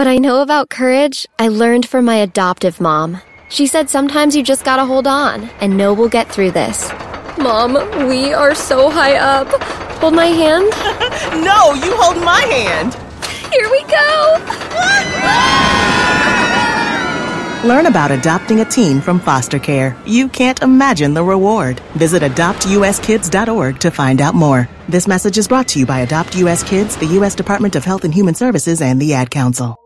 What I know about courage, I learned from my adoptive mom. She said sometimes you just gotta hold on, and know we'll get through this. Mom, we are so high up. Hold my hand? No, you hold my hand. Here we go. Learn about adopting a teen from foster care. You can't imagine the reward. Visit adoptuskids.org to find out more. This message is brought to you by Adopt U.S. Kids, the U.S. Department of Health and Human Services, and the Ad Council.